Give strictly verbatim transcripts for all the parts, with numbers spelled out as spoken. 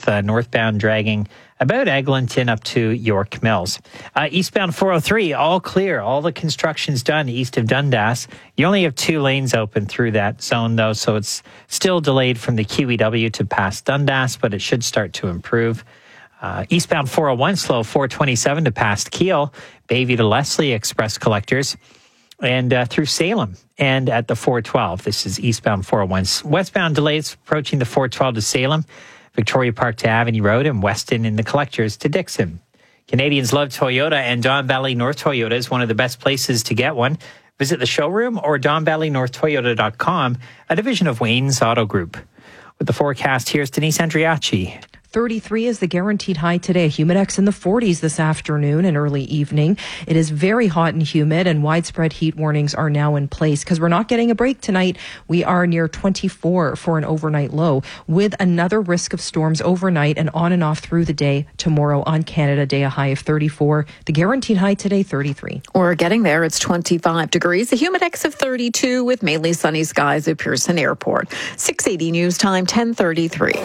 with uh, northbound dragging about Eglinton up to York Mills. Uh, eastbound four oh three, all clear. All the construction's done east of Dundas. You only have two lanes open through that zone, though, so it's still delayed from the Q E W to past Dundas, but it should start to improve. Uh, eastbound four oh one, slow four twenty-seven to past Kiel, Bayview to Leslie Express collectors, and uh, through Salem and at the four twelve. This is eastbound four oh one. Westbound delays approaching the four twelve to Salem, Victoria Park to Avenue Road, and Weston in the collectors to Dixon. Canadians love Toyota, and Don Valley North Toyota is one of the best places to get one. Visit the showroom or don valley north toyota dot com, a division of Wayne's Auto Group. With the forecast, here's Denise Andriachi. thirty-three is the guaranteed high today. Humidex in the forties this afternoon and early evening. It is very hot and humid, and widespread heat warnings are now in place because we're not getting a break tonight. We are near twenty-four for an overnight low, with another risk of storms overnight and on and off through the day. Tomorrow on Canada Day, a high of thirty-four. The guaranteed high today, thirty-three. We're getting there. It's twenty-five degrees. The Humidex of thirty-two with mainly sunny skies at Pearson Airport. six eighty news time, ten thirty-three.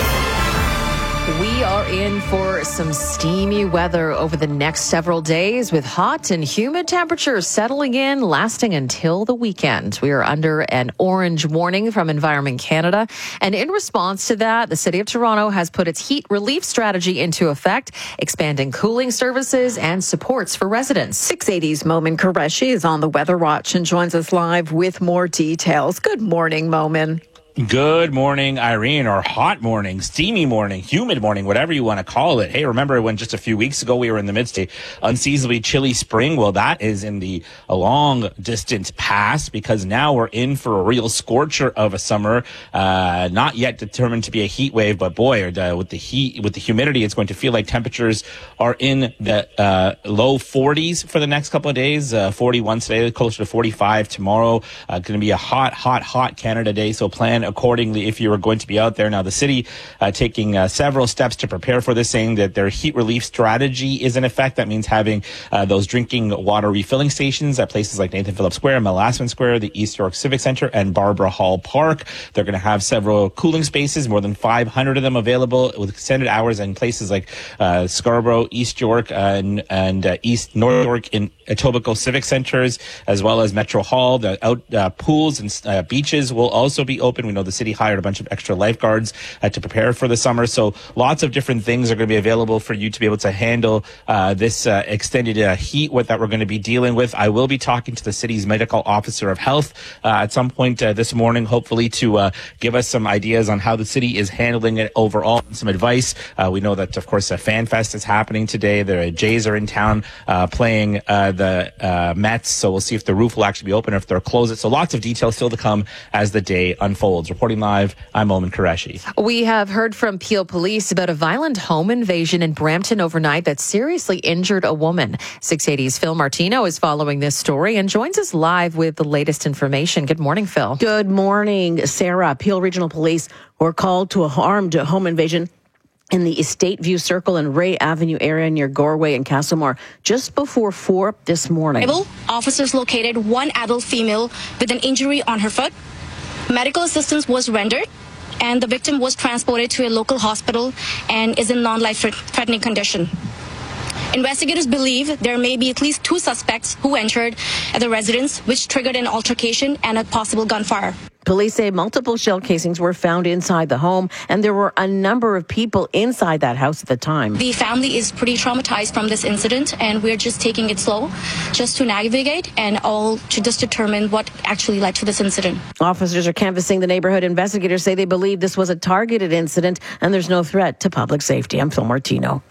We are in for some steamy weather over the next several days with hot and humid temperatures settling in, lasting until the weekend. We are under an orange warning from Environment Canada. And in response to that, the City of Toronto has put its heat relief strategy into effect, expanding cooling services and supports for residents. six eighty's Momin Qureshi is on the Weather Watch and joins us live with more details. Good morning, Momin. Good morning, Irene, or hot morning, steamy morning, humid morning, whatever you want to call it. Hey, remember when just a few weeks ago we were in the midst of unseasonably chilly spring? Well, that is in the long distant past, because now we're in for a real scorcher of a summer. Uh, not yet determined to be a heat wave, but boy, uh, with the heat, with the humidity, it's going to feel like temperatures are in the uh, low forties for the next couple of days. Uh, forty-one today, closer to forty-five tomorrow. Uh, going to be a hot, hot, hot Canada Day, so plan accordingly if you are going to be out there. Now, the city uh, taking uh, several steps to prepare for this, saying that their heat relief strategy is in effect. That means having uh, those drinking water refilling stations at places like Nathan Phillips Square, Melasman Square, the East York Civic Center, and Barbara Hall Park. They're going to have several cooling spaces, more than five hundred of them available with extended hours in places like uh, Scarborough, East York, uh, and, and uh, East North York in Etobicoke Civic Centers, as well as Metro Hall. The out uh, pools and uh, beaches will also be open. We know the city hired a bunch of extra lifeguards uh, to prepare for the summer. So lots of different things are going to be available for you to be able to handle uh, this uh, extended uh, heat what that we're going to be dealing with. I will be talking to the city's medical officer of health uh, at some point uh, this morning, hopefully to uh, give us some ideas on how the city is handling it overall, and some advice. Uh, we know that, of course, a Fan Fest is happening today. The Jays are in town uh, playing uh, the uh, Mets. So we'll see if the roof will actually be open or if they're closed. So lots of details still to come as the day unfolds. Reporting live, I'm Momin Qureshi. We have heard from Peel Police about a violent home invasion in Brampton overnight that seriously injured a woman. six eighty's Phil Martino is following this story and joins us live with the latest information. Good morning, Phil. Good morning, Sarah. Peel Regional Police were called to an armed home invasion in the Estate View Circle and Ray Avenue area near Goreway and Castlemore just before four this morning. Officers located one adult female with an injury on her foot. Medical assistance was rendered, and the victim was transported to a local hospital and is in non-life-threatening condition. Investigators believe there may be at least two suspects who entered at the residence, which triggered an altercation and a possible gunfire. Police say multiple shell casings were found inside the home, and there were a number of people inside that house at the time. The family is pretty traumatized from this incident, and we're just taking it slow just to navigate and all to just determine what actually led to this incident. Officers are canvassing the neighborhood. Investigators say they believe this was a targeted incident and there's no threat to public safety. I'm Phil Martino.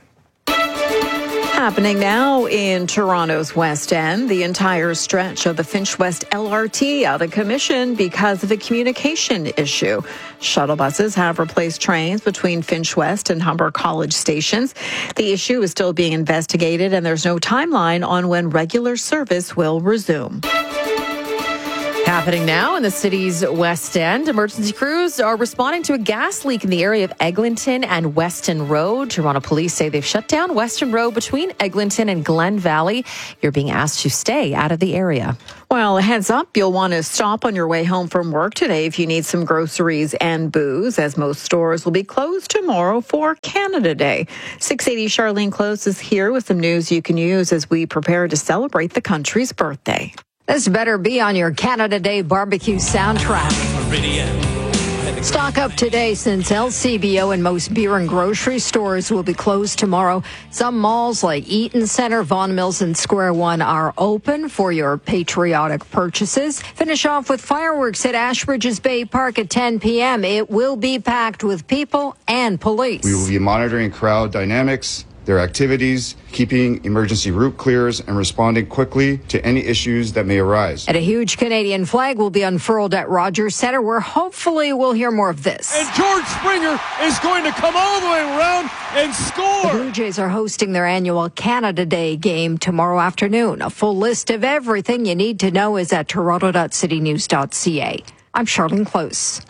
Happening now in Toronto's West End, the entire stretch of the Finch West L R T out of commission because of a communication issue. Shuttle buses have replaced trains between Finch West and Humber College stations. The issue is still being investigated, and there's no timeline on when regular service will resume. Happening now in the city's West End. Emergency crews are responding to a gas leak in the area of Eglinton and Weston Road. Toronto police say they've shut down Weston Road between Eglinton and Glen Valley. You're being asked to stay out of the area. Well, heads up, you'll want to stop on your way home from work today if you need some groceries and booze, as most stores will be closed tomorrow for Canada Day. six eighty Charlene Close is here with some news you can use as we prepare to celebrate the country's birthday. This better be on your Canada Day barbecue soundtrack. Stock up today since L C B O and most beer and grocery stores will be closed tomorrow. Some malls like Eaton Centre, Vaughan Mills and Square One are open for your patriotic purchases. Finish off with fireworks at Ashbridges Bay Park at ten p.m. It will be packed with people and police. We will be monitoring crowd dynamics, their activities, keeping emergency route clears, and responding quickly to any issues that may arise. And a huge Canadian flag will be unfurled at Rogers Centre, where hopefully we'll hear more of this. And George Springer is going to come all the way around and score. The Blue Jays are hosting their annual Canada Day game tomorrow afternoon. A full list of everything you need to know is at toronto dot city news dot c a. I'm Charlene Close.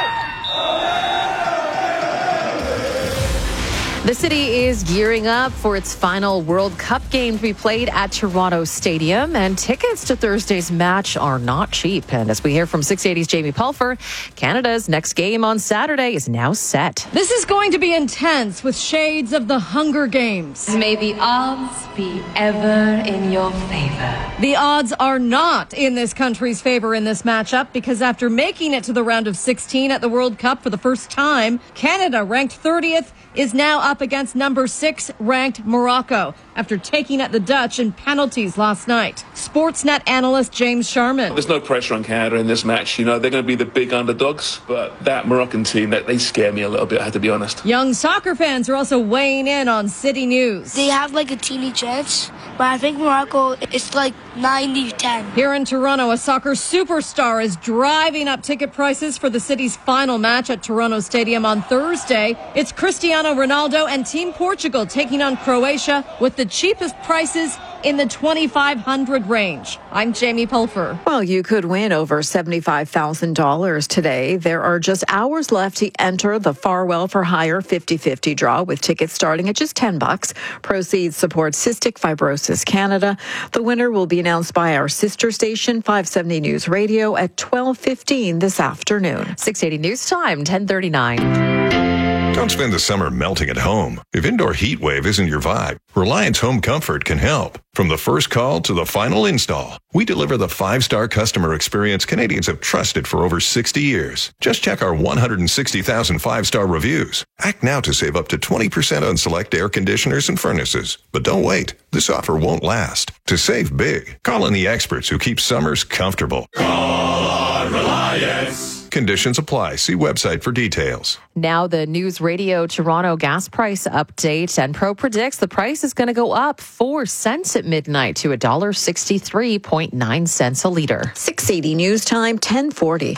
The city is gearing up for its final World Cup game to be played at Toronto Stadium, and tickets to Thursday's match are not cheap. And as we hear from six eighty's Jamie Pulfer, Canada's next game on Saturday is now set. This is going to be intense with shades of the Hunger Games. May the odds be ever in your favor. The odds are not in this country's favor in this matchup, because after making it to the round of sixteen at the World Cup for the first time, Canada, ranked thirtieth, is now up against number six ranked Morocco after taking out the Dutch in penalties last night. Sportsnet analyst James Sharman. There's no pressure on Canada in this match. You know, they're going to be the big underdogs, but that Moroccan team, that they scare me a little bit, I have to be honest. Young soccer fans are also weighing in on City News. They have like a teeny chance, but I think Morocco, it's like ninety ten. Here in Toronto, a soccer superstar is driving up ticket prices for the city's final match at Toronto Stadium on Thursday. It's Cristiano Ronaldo and Team Portugal taking on Croatia with the cheapest prices in the twenty-five hundred range. I'm Jamie Pulfer. Well, you could win over seventy-five thousand dollars today. There are just hours left to enter the Farwell for Hire fifty-fifty draw, with tickets starting at just ten bucks. Proceeds support Cystic Fibrosis Canada. The winner will be announced by our sister station, five seventy News Radio, at twelve fifteen this afternoon. six eighty News Time, ten thirty-nine. Don't spend the summer melting at home. If indoor heat wave isn't your vibe, Reliance Home Comfort can help. From the first call to the final install, we deliver the five-star customer experience Canadians have trusted for over sixty years. Just check our one hundred sixty thousand five-star reviews. Act now to save up to twenty percent on select air conditioners and furnaces. But don't wait. This offer won't last. To save big, call in the experts who keep summers comfortable. Call on Reliance. Conditions apply. See website for details. Now the News Radio Toronto gas price update, and Pro predicts the price is going to go up four cents at midnight to one dollar sixty-three point nine cents a litre. six eighty News Time, ten forty.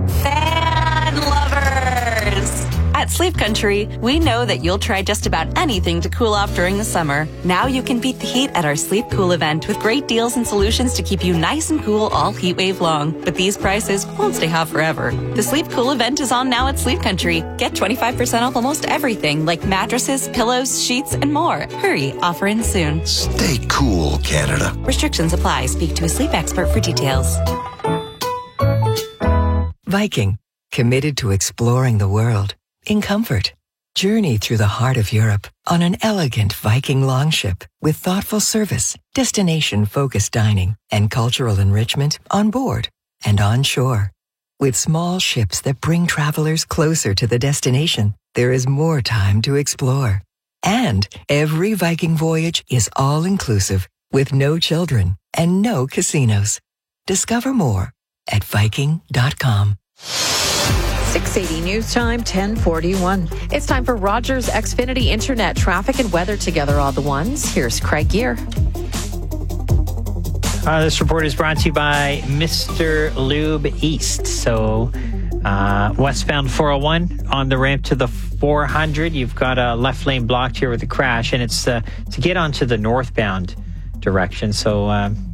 Fan lovers! At Sleep Country, we know that you'll try just about anything to cool off during the summer. Now you can beat the heat at our Sleep Cool event with great deals and solutions to keep you nice and cool all heat wave long. But these prices won't stay hot forever. The Sleep Cool event is on now at Sleep Country. Get twenty-five percent off almost everything like mattresses, pillows, sheets, and more. Hurry, offer ends soon. Stay cool, Canada. Restrictions apply. Speak to a sleep expert for details. Viking, committed to exploring the world in comfort. Journey through the heart of Europe on an elegant Viking longship with thoughtful service, destination-focused dining, and cultural enrichment on board and on shore. With small ships that bring travelers closer to the destination, there is more time to explore. And every Viking voyage is all-inclusive with no children and no casinos. Discover more at viking dot com. six eighty News Time, ten forty-one. It's time for Rogers Xfinity Internet traffic and weather together all the ones. Here's Craig Gear. Uh, this report is brought to you by Mister Lube East. So uh, westbound four oh one on the ramp to the four hundred. You've got a left lane blocked here with a crash, and it's uh, to get onto the northbound direction. So uh,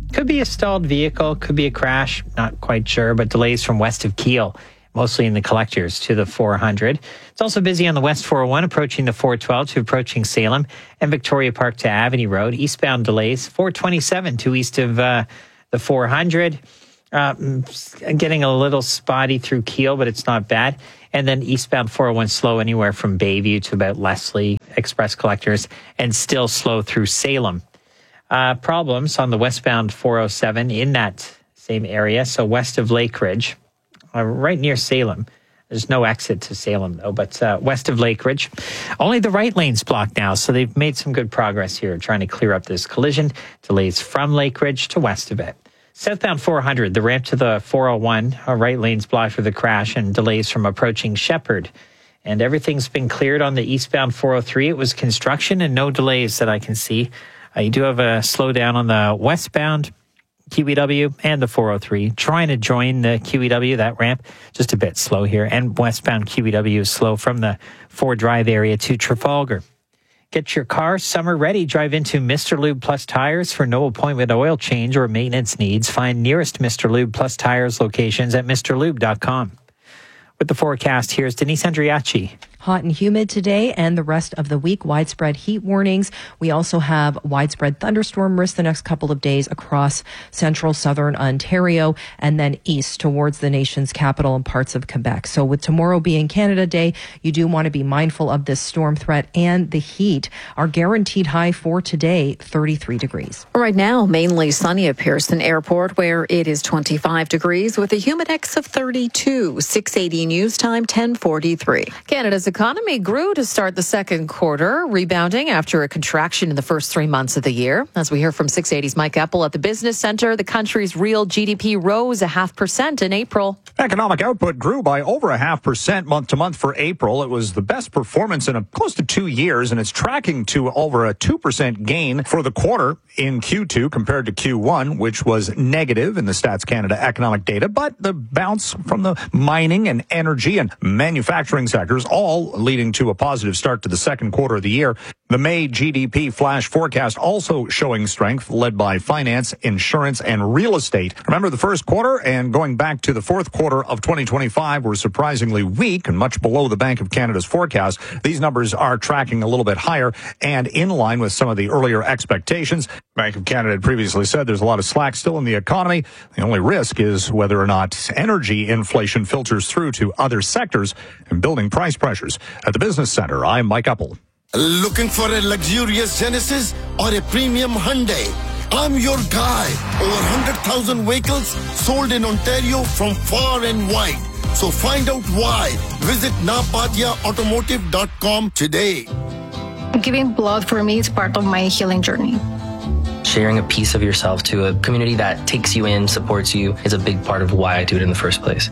Could be a stalled vehicle, could be a crash, not quite sure, but delays from west of Kiel, mostly in the collectors to the four hundred. It's also busy on the West four oh one, approaching the four twelve to approaching Salem, and Victoria Park to Avenue Road. Eastbound delays, four twenty-seven to east of uh, the four hundred. Uh, getting a little spotty through Kiel, but it's not bad. And then eastbound four oh one slow anywhere from Bayview to about Leslie Express collectors, and still slow through Salem. Uh, problems on the westbound four oh seven in that same area. So west of Lake Ridge, uh, right near Salem. There's no exit to Salem, though, but uh, west of Lake Ridge. Only the right lane's blocked now, so they've made some good progress here trying to clear up this collision. Delays from Lake Ridge to west of it. Southbound four hundred, the ramp to the four oh one, our right lane's blocked with a crash and delays from approaching Shepherd. And everything's been cleared on the eastbound four oh three. It was construction and no delays that I can see. Uh, you do have a slowdown on the westbound Q E W and the four oh three. Trying to join the Q E W, that ramp, just a bit slow here. And westbound Q E W is slow from the Ford Drive area to Trafalgar. Get your car summer ready. Drive into Mister Lube Plus Tires for no appointment oil change or maintenance needs. Find nearest Mister Lube Plus Tires locations at mister lube dot com. With the forecast, here's Denise Andriachi. Hot and humid today and the rest of the week. Widespread heat warnings. We also have widespread thunderstorm risk the next couple of days across central southern Ontario and then east towards the nation's capital and parts of Quebec. So with tomorrow being Canada Day, you do want to be mindful of this storm threat and the heat. Our guaranteed high for today, thirty-three degrees. Right now, mainly sunny at Pearson Airport, where it is twenty-five degrees with a humidex of thirty-two. six eighty News Time, ten forty-three. Canada's economy grew to start the second quarter, rebounding after a contraction in the first three months of the year. As we hear from six eighty's Mike Epple at the Business Centre, the country's real G D P rose a half percent in April. Economic output grew by over a half percent month to month for April. It was the best performance in a, close to two years, and it's tracking to over a two percent gain for the quarter in Q two compared to Q one, which was negative in the Stats Canada economic data. But the bounce from the mining and energy and manufacturing sectors all leading to a positive start to the second quarter of the year. The May G D P flash forecast also showing strength, led by finance, insurance, and real estate. Remember, the first quarter and going back to the fourth quarter of twenty twenty-five were surprisingly weak and much below the Bank of Canada's forecast. These numbers are tracking a little bit higher and in line with some of the earlier expectations. Bank of Canada had previously said there's a lot of slack still in the economy. The only risk is whether or not energy inflation filters through to other sectors and building price pressures. At the Business Centre, I'm Mike Epple. Looking for a luxurious Genesis or a premium Hyundai? I'm your guy. Over one hundred thousand vehicles sold in Ontario from far and wide. So find out why. Visit napadia automotive dot com today. Giving blood for me is part of my healing journey. Sharing a piece of yourself to a community that takes you in, supports you, is a big part of why I do it in the first place.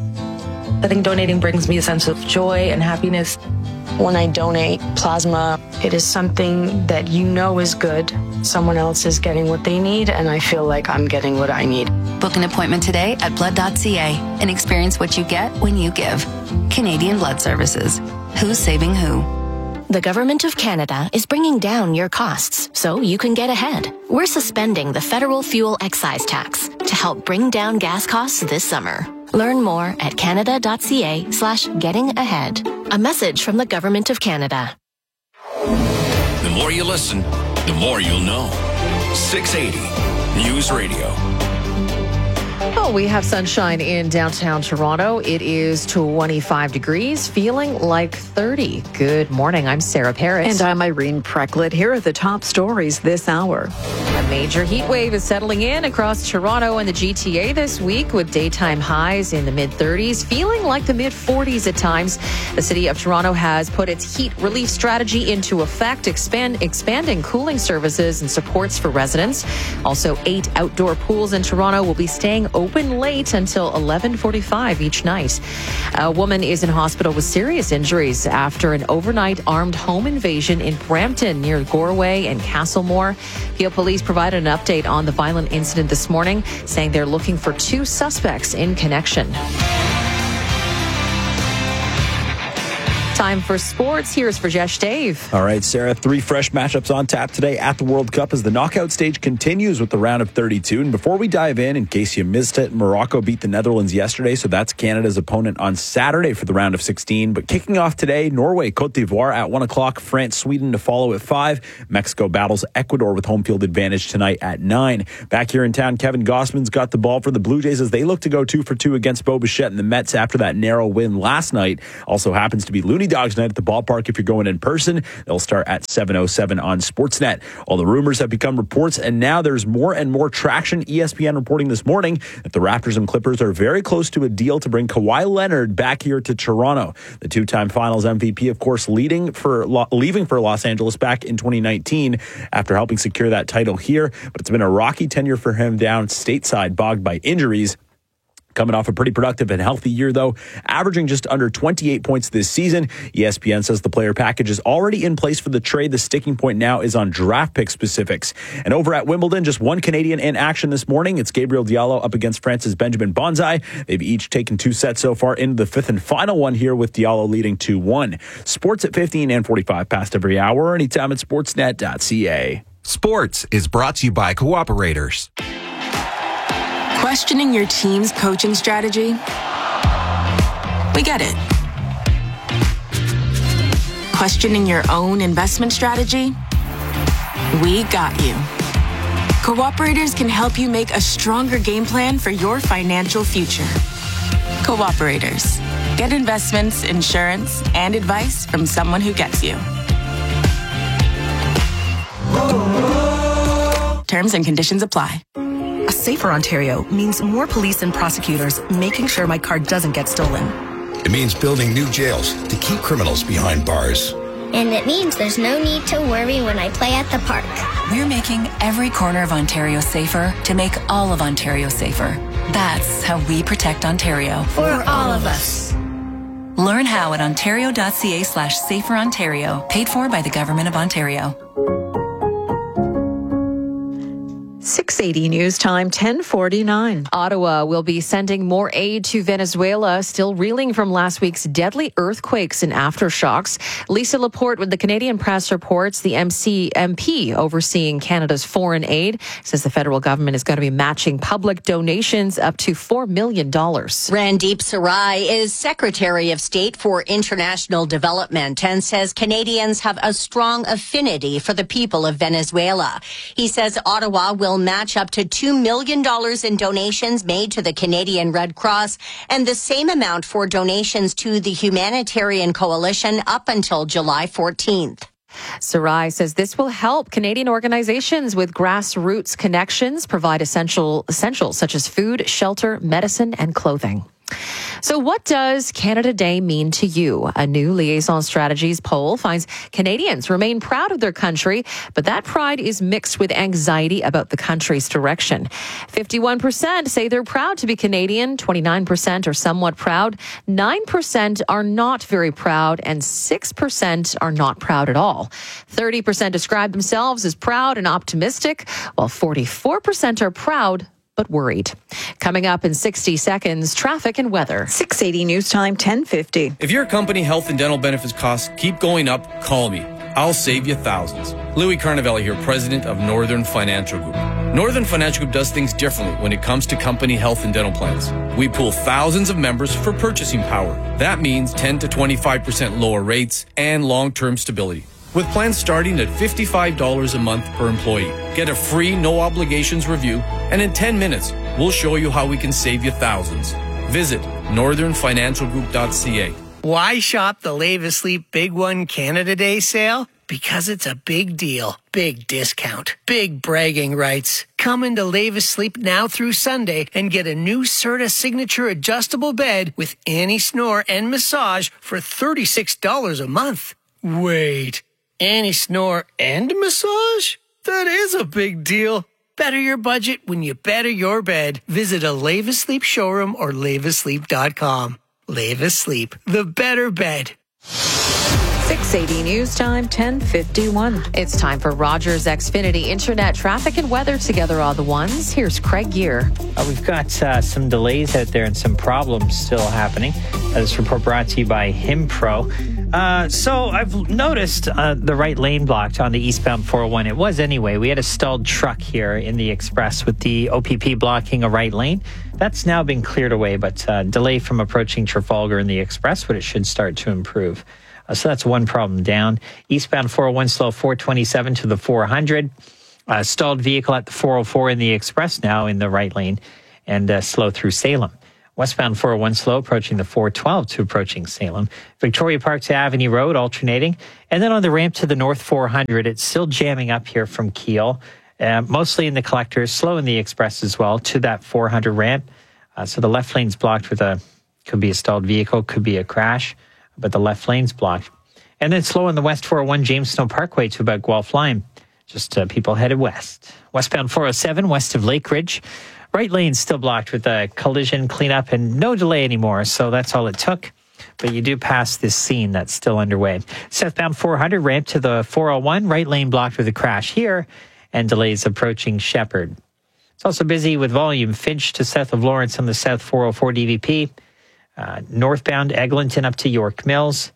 I think donating brings me a sense of joy and happiness. When I donate plasma, it is something that you know is good. Someone else is getting what they need, and I feel like I'm getting what I need. Book an appointment today at blood dot c a and experience what you get when you give. Canadian Blood Services. Who's saving who? The Government of Canada is bringing down your costs so you can get ahead. We're suspending the federal fuel excise tax to help bring down gas costs this summer. Learn more at canada dot c a slash getting ahead. A message from the Government of Canada. The more you listen, the more you'll know. six eighty News Radio. Well, we have sunshine in downtown Toronto. It is twenty-five degrees, feeling like thirty. Good morning. I'm Sarah Parrott. And I'm Irene Precklett. Here are the top stories this hour. A major heat wave is settling in across Toronto and the G T A this week, with daytime highs in the mid-thirties, feeling like the mid-forties at times. The city of Toronto has put its heat relief strategy into effect, expand, expanding cooling services and supports for residents. Also, eight outdoor pools in Toronto will be staying open late until eleven forty-five each night. A woman is in hospital with serious injuries after an overnight armed home invasion in Brampton near Goreway and Castlemore. Peel Police provided an update on the violent incident this morning, saying they're looking for two suspects in connection. Time for sports. Here's Rajesh Dave. All right, Sarah, three fresh matchups on tap today at the World Cup as the knockout stage continues with the round of thirty-two. And before we dive in, in case you missed it, Morocco beat the Netherlands yesterday, so that's Canada's opponent on Saturday for the round of sixteen. But kicking off today, Norway, Cote d'Ivoire at one o'clock, France, Sweden to follow at five. Mexico battles Ecuador with home field advantage tonight at nine. Back here in town, Kevin Gossman's got the ball for the Blue Jays as they look to go two for two against Bo Bichette and the Mets after that narrow win last night. Also happens to be Looney Dogs night at the ballpark if you're going in person. They'll start at seven oh seven on Sportsnet. All the rumors have become reports, and now there's more and more traction. E S P N reporting this morning that the Raptors and Clippers are very close to a deal to bring Kawhi Leonard back here to Toronto. The two-time Finals M V P, of course, leading for leaving for Los Angeles back in twenty nineteen after helping secure that title here. But it's been a rocky tenure for him down stateside, bogged by injuries. Coming off a pretty productive and healthy year, though, averaging just under twenty-eight points this season. E S P N says the player package is already in place for the trade. The sticking point now is on draft pick specifics. And over at Wimbledon, just one Canadian in action this morning. It's Gabriel Diallo up against France's Benjamin Bonzai. They've each taken two sets so far into the fifth and final one here, with Diallo leading two one. Sports at fifteen and forty-five past every hour, anytime at sportsnet dot c a. Sports is brought to you by Cooperators. Questioning your team's coaching strategy? We get it. Questioning your own investment strategy? We got you. Cooperators can help you make a stronger game plan for your financial future. Cooperators. Get investments, insurance, and advice from someone who gets you. Terms and conditions apply. A safer Ontario means more police and prosecutors making sure my car doesn't get stolen. It means building new jails to keep criminals behind bars. And it means there's no need to worry when I play at the park. We're making every corner of Ontario safer to make all of Ontario safer. That's how we protect Ontario. For all of us. Learn how at ontario.ca slash safer Ontario. Paid for by the Government of Ontario. six eighty News Time, ten forty-nine. Ottawa will be sending more aid to Venezuela, still reeling from last week's deadly earthquakes and aftershocks. Lisa Laporte with the Canadian Press reports the M C M P overseeing Canada's foreign aid says the federal government is going to be matching public donations up to four million dollars. Randeep Sarai is Secretary of State for International Development and says Canadians have a strong affinity for the people of Venezuela. He says Ottawa will match up to two million dollars in donations made to the Canadian Red Cross and the same amount for donations to the Humanitarian Coalition up until July fourteenth. Sarai says this will help Canadian organizations with grassroots connections provide essential essentials such as food, shelter, medicine, and clothing. So what does Canada Day mean to you? A new Liaison Strategies poll finds Canadians remain proud of their country, but that pride is mixed with anxiety about the country's direction. fifty-one percent say they're proud to be Canadian, twenty-nine percent are somewhat proud, nine percent are not very proud, and six percent are not proud at all. thirty percent describe themselves as proud and optimistic, while forty-four percent are proud but worried. Coming up in sixty seconds, traffic and weather. six eighty News Time, ten fifty. If your company health and dental benefits costs keep going up, call me. I'll save you thousands. Louis Carnavelli here, president of Northern Financial Group. Northern Financial Group does things differently when it comes to company health and dental plans. We pool thousands of members for purchasing power. That means ten to twenty-five percent lower rates and long-term stability. With plans starting at fifty-five dollars a month per employee. Get a free, no-obligations review, and in ten minutes, we'll show you how we can save you thousands. Visit northern financial group dot c a. Why shop the Lave Asleep Big One Canada Day sale? Because it's a big deal, big discount, big bragging rights. Come into Lave Asleep now through Sunday and get a new Serta Signature adjustable bed with any snore and massage for thirty-six dollars a month. Wait. Any snore and massage? That is a big deal. Better your budget when you better your bed. Visit a Lave Asleep showroom or lave asleep dot com. Lave Asleep, the better bed. six eighty News Time, ten fifty-one. It's time for Rogers Xfinity Internet traffic and weather together all the ones. Here's Craig Gear. Uh, we've got uh, some delays out there and some problems still happening. Uh, this report brought to you by Himpro. Uh, so I've noticed uh, the right lane blocked on the eastbound four oh one. It was anyway. We had a stalled truck here in the express with the O P P blocking a right lane. That's now been cleared away, but uh, delay from approaching Trafalgar in the express, but it should start to improve. Uh, so that's one problem down. Eastbound four oh one slow four twenty-seven to the four hundred. Uh, stalled vehicle at the four oh four in the express now in the right lane and uh, slow through Salem. Westbound four oh one slow approaching the four twelve to approaching Salem. Victoria Park to Avenue Road alternating. And then on the ramp to the North four hundred, it's still jamming up here from Kiel. Uh, mostly in the collectors, slow in the express as well to that four hundred ramp. Uh, so the left lane's blocked with a, could be a stalled vehicle, could be a crash, but the left lane's blocked. And then slow on the West four oh one Jamestown Parkway to about Guelph Lime. Just uh, people headed west. Westbound four oh seven west of Lake Ridge. Right lane's still blocked with a collision cleanup and no delay anymore, so that's all it took. But you do pass this scene that's still underway. Southbound four hundred ramp to the four oh one, right lane blocked with a crash here, and delays approaching Shepherd. It's also busy with volume. Finch to south of Lawrence on the South four oh four D V P. Uh, northbound Eglinton up to York Mills.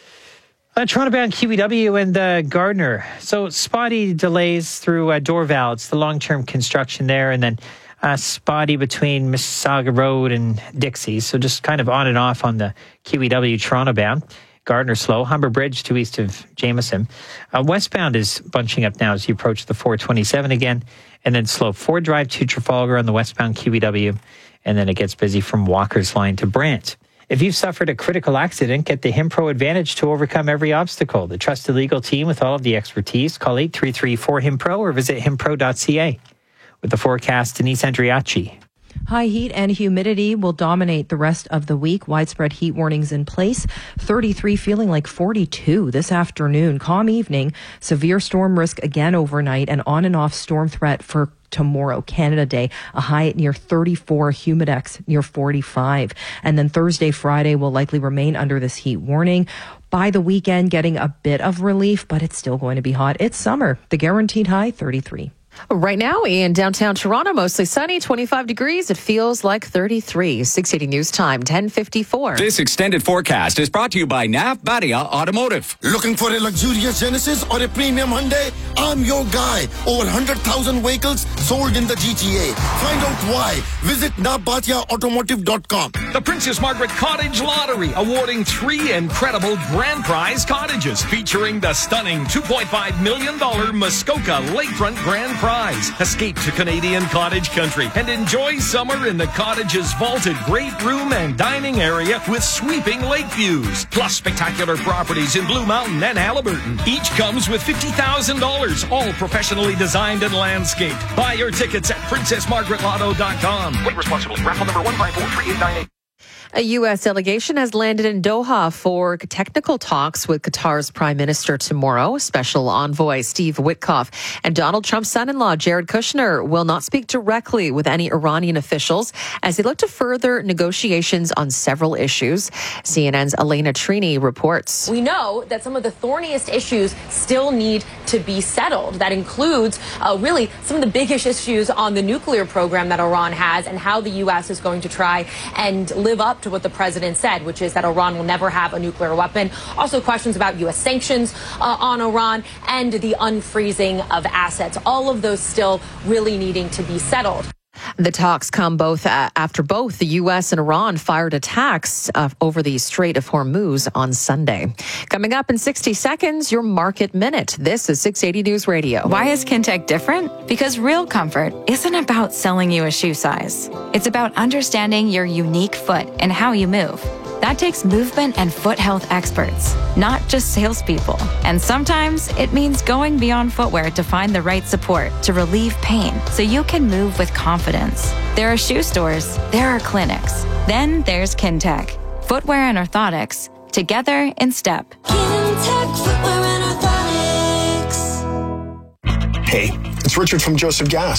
Uh, Toronto-bound Q E W and uh, Gardner. So spotty delays through uh, Dorval. It's the long-term construction there, and then Uh, spotty between Mississauga Road and Dixie. So just kind of on and off on the Q E W Toronto bound. Gardner slow. Humber Bridge to east of Jameson. Uh, westbound is bunching up now as you approach the four twenty-seven again. And then slow Ford Drive to Trafalgar on the westbound Q E W. And then it gets busy from Walker's Line to Brant. If you've suffered a critical accident, get the HimPro Advantage to overcome every obstacle. The trusted legal team with all of the expertise. Call eight three three four HimPro or visit himpro dot c a. With the forecast, Denise Andriachi. High heat and humidity will dominate the rest of the week. Widespread heat warnings in place. thirty-three feeling like forty-two this afternoon. Calm evening. Severe storm risk again overnight and on and off storm threat for tomorrow, Canada Day. A high at near thirty-four, humidex near forty-five. And then Thursday, Friday will likely remain under this heat warning. By the weekend, getting a bit of relief, but it's still going to be hot. It's summer. The guaranteed high, thirty-three. Right now in downtown Toronto, mostly sunny, twenty-five degrees. It feels like thirty-three. six eighty News Time, ten fifty-four. This extended forecast is brought to you by Nav Badia Automotive. Looking for a luxurious Genesis or a premium Hyundai? I'm your guy. Over one hundred thousand vehicles sold in the G T A. Find out why. Visit nav badia automotive dot com. The Princess Margaret Cottage Lottery awarding three incredible grand prize cottages featuring the stunning two point five million dollars Muskoka Lakefront Grand Prize. Escape to Canadian cottage country and enjoy summer in the cottage's vaulted great room and dining area with sweeping lake views. Plus spectacular properties in Blue Mountain and Halliburton. Each comes with fifty thousand dollars, all professionally designed and landscaped. Buy your tickets at princess margaret lotto dot com. Wait responsibly. Raffle number one five four three eight nine eight. A U S delegation has landed in Doha for technical talks with Qatar's Prime Minister tomorrow. Special Envoy Steve Witkoff and Donald Trump's son-in-law Jared Kushner will not speak directly with any Iranian officials as they look to further negotiations on several issues. C N N's Elena Trini reports. We know that some of the thorniest issues still need to be settled. That includes uh, really some of the biggest issues on the nuclear program that Iran has and how the U S is going to try and live up to what the president said, which is that Iran will never have a nuclear weapon. Also questions about U S sanctions uh, on Iran and the unfreezing of assets. All of those still really needing to be settled. The talks come both uh, after both the U S and Iran fired attacks uh, over the Strait of Hormuz on Sunday. Coming up in sixty seconds, your Market Minute. This is six eighty News Radio. Why is Kintec different? Because real comfort isn't about selling you a shoe size. It's about understanding your unique foot and how you move. That takes movement and foot health experts, not just salespeople. And sometimes it means going beyond footwear to find the right support to relieve pain so you can move with confidence. There are shoe stores, there are clinics. Then there's Kintec. Footwear and orthotics, together in step. Kintec Footwear and Orthotics. Hey, it's Richard from Joseph Gas.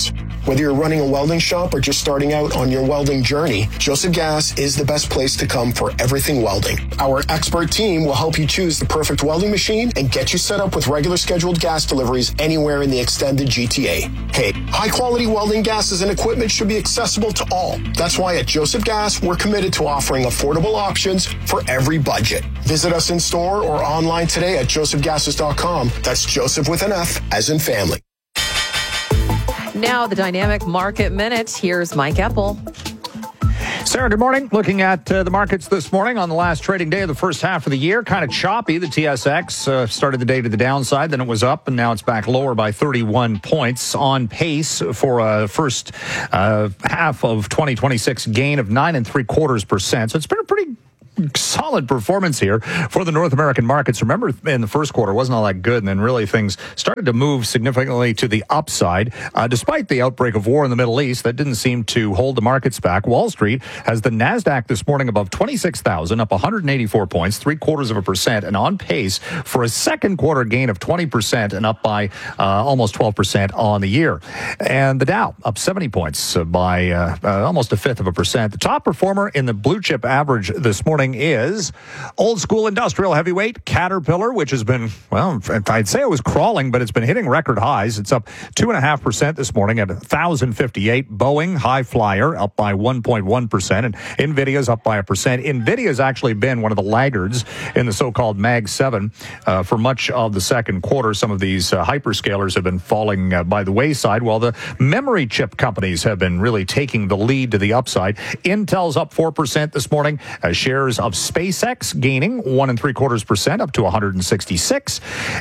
Whether you're running a welding shop or just starting out on your welding journey, Joseph Gas is the best place to come for everything welding. Our expert team will help you choose the perfect welding machine and get you set up with regular scheduled gas deliveries anywhere in the extended G T A. Hey, high-quality welding gases and equipment should be accessible to all. That's why at Joseph Gas, we're committed to offering affordable options for every budget. Visit us in store or online today at joseph gases dot com. That's Joseph with an F, as in family. Now, the Dynamic Market Minute. Here's Mike Epple. Sarah, good morning. Looking at uh, the markets this morning on the last trading day of the first half of the year. Kind of choppy. The T S X uh, started the day to the downside, then it was up, and now it's back lower by thirty-one points. On pace for a first uh, half of twenty twenty-six gain of nine and three quarters percent. So it's been a pretty solid performance here for the North American markets. Remember, in the first quarter, it wasn't all that good, and then really things started to move significantly to the upside. Uh, despite the outbreak of war in the Middle East, that didn't seem to hold the markets back. Wall Street has the NASDAQ this morning above twenty-six thousand, up one hundred eighty-four points, three quarters of a percent, and on pace for a second quarter gain of twenty percent and up by uh, almost twelve percent on the year. And the Dow up seventy points uh, by uh, uh, almost a fifth of a percent. The top performer in the blue chip average this morning is old school industrial heavyweight Caterpillar, which has been, well, I'd say it was crawling, but it's been hitting record highs. It's up two and a half percent this morning at one thousand fifty-eight. Boeing high flyer up by one point one percent, and Nvidia's up by a percent. Nvidia's actually been one of the laggards in the so-called Mag seven uh, for much of the second quarter. Some of these uh, hyperscalers have been falling uh, by the wayside, while the memory chip companies have been really taking the lead to the upside. Intel's up four percent this morning. Uh, shares of SpaceX gaining one and three quarters percent up to one hundred sixty-six,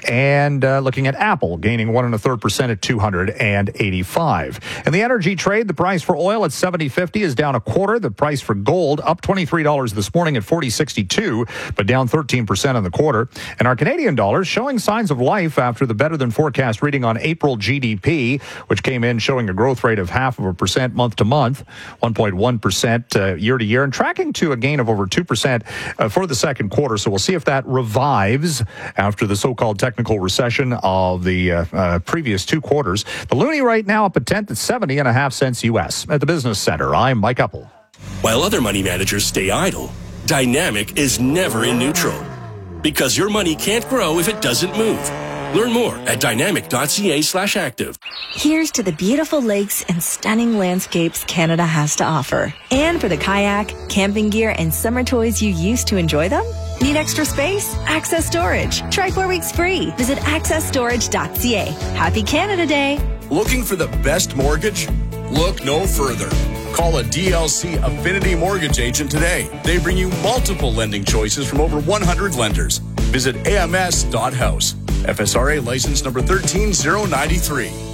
and uh, looking at Apple gaining one and a third percent at two hundred eighty-five. In the energy trade, the price for oil at seventy fifty is down a quarter. The price for gold up twenty-three dollars this morning at forty sixty-two, but down thirteen percent on the quarter. And our Canadian dollar showing signs of life after the better than forecast reading on April G D P, which came in showing a growth rate of half of a percent month to month, one point one percent uh, year to year, and tracking to a gain of over two percent Uh, for the second quarter. So we'll see if that revives after the so-called technical recession of the uh, uh, previous two quarters. The loonie right now up a tenth at seventy and a half cents U S. At the Business Center, I'm Mike Epple. While other money managers stay idle, Dynamic is never in neutral, because your money can't grow if it doesn't move. Learn more at dynamic.ca slash active. Here's to the beautiful lakes and stunning landscapes Canada has to offer. And for the kayak, camping gear, and summer toys you use to enjoy them? Need extra space? Access Storage. Try four weeks free. Visit access storage dot c a. Happy Canada Day. Looking for the best mortgage? Look no further. Call a D L C Affinity Mortgage agent today. They bring you multiple lending choices from over one hundred lenders. Visit A M S dot house. F S R A license number one three zero nine three.